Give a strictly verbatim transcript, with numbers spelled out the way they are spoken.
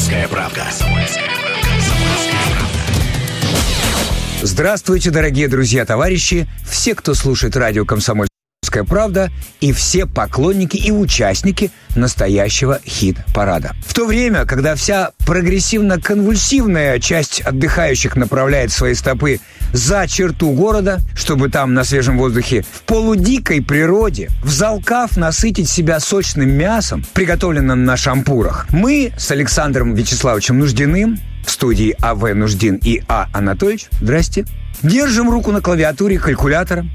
«Комсомольская правда». Здравствуйте, дорогие друзья, товарищи, все, кто слушает радио «Комсомольская правда», и все поклонники и участники настоящего хит-парада. В то время, когда вся прогрессивно-конвульсивная часть отдыхающих направляет свои стопы за черту города, чтобы там на свежем воздухе, в полудикой природе, взалкав насытить себя сочным мясом, приготовленным на шампурах, мы с Александром Вячеславовичем Нуждиным в студии А В Нуждин и А Анатольевич, здрасте, держим руку на клавиатуре калькулятора